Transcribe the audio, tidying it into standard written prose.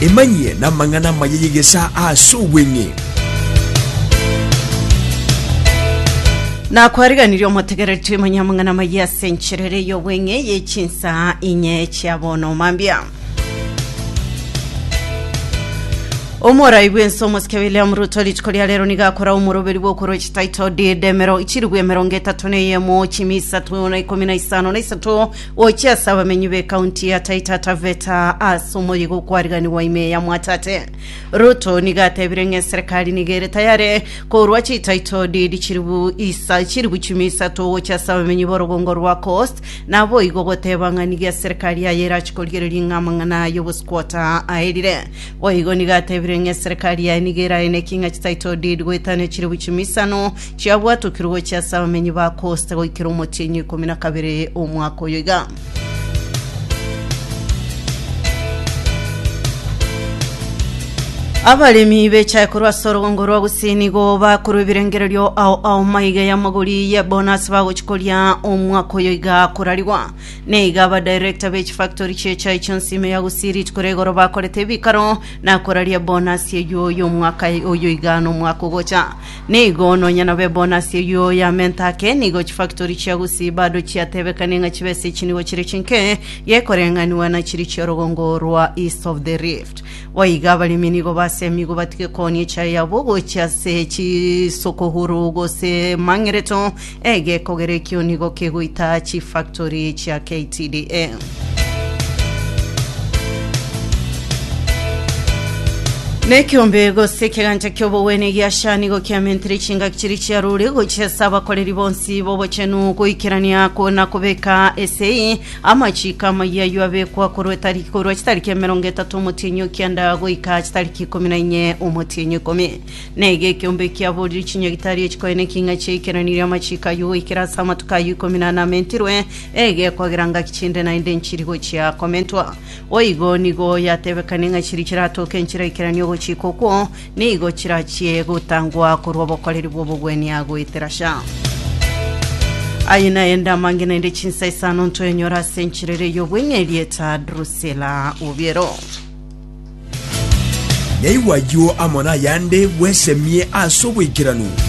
emanye na mangana mayegesa aso wenye na kwariganiryo mutegereje manyamangana maya sencherere yo wenye yechinsa inye chabono mambia Omora ibwenso Mosque William Ruto lichikolia lero nigakora umuroberi wo koro chitaito demero ichirugwe 33 yemo chimisa 2015 ocha saba menyube county ya Taita Taveta asumuri gukwarigani wa ime ya Mwatate Ruto nigatebirenge serikali nigere tayare korwa chitaito dichiribu isa chiribu chimisa to ocha saba menyuboro gongorwa coast nabo igogotebanga nigia serikali ya yera chikolia lingamangana yobuskwata aidire oigo nigatebirenge serikali ya nigera enekinga chitaito gwetane chiribu chimisano chiabwatu kirugo cha sabamenyi ba costa go ikirumo chenye 12 omwako yoga abalimi becha kurwa sorongorwa gusini go bakuru birengerero au mayiga ya maguri ya bonus bago chikolia omwako yoga kurariwa neiga ba director beach factory checha ichonsime ya gusiri chikoregoro bakorete bikaro na kuraria bonus yo mwaka yoga no mwako gocha nego no nyana be bonus yo ya mentake nigo factory cha gusi bado chiatebekane nga chibese chiniwo chirechinke ye korengani na chiri chorongorwa east of the rift waiga balimi nigo semigo batike konye cha yabo cha se chi sokohuru go se mangereto ege kogere kionigo keguita chi factory cha KTDA Nekiombe go sekeganja kyobo wene gyashani go kiamentri chinga kichiri cha ruri go chesaba koleri bonsi bobo chenu go ikirania ko nakobeka SAE amachika maya yuabe kwa korwe tariki korwe tariki 30 mutinyo kyanda go ikachi tariki 14 umutinyo kome nege kiombe kyabo richinya gitari chikoene kinga chekirani amachika yu ikirasa matuka yu 18 mentirwe ege kwa giranga kichinde na indenchiri go chia komentwa oigo nigo yatebekane nga chiri chirato kenchira ikirani chikoko nigo chirachie gutangwa kurwa koleri bobogweni yago iterasha ayina enda mangina inde chinsa isano nto enyora senchirere yobwenye lieta Drusela Ubiero Neiwa yo amona yande wesemie aso wikiranu